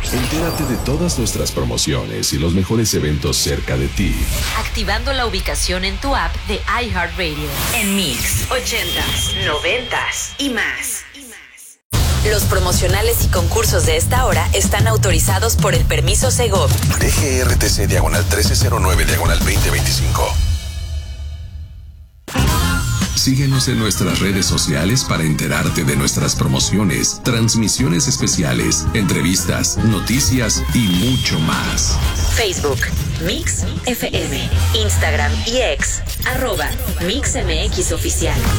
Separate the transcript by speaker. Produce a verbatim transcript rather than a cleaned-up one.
Speaker 1: Entérate de todas nuestras promociones y los mejores eventos cerca de ti,
Speaker 2: activando la ubicación en tu app de iHeartRadio.
Speaker 3: En Mix, ochentas, noventas y más.
Speaker 2: Los promocionales y concursos de esta hora están autorizados por el permiso Segov.
Speaker 4: D G R T C diagonal trece cero nueve diagonal veinte veinticinco.
Speaker 1: Síguenos en nuestras redes sociales para enterarte de nuestras promociones, transmisiones especiales, entrevistas, noticias y mucho más.
Speaker 2: Facebook, Mix F M, Instagram y X, arroba Mix M X Oficial.